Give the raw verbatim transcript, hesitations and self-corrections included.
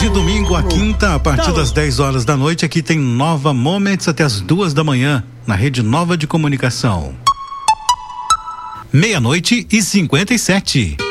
De domingo a quinta, a partir das dez horas da noite, aqui tem Nova Moments até as duas da manhã, na Rede Nova de Comunicação. Meia-noite e cinquenta e sete.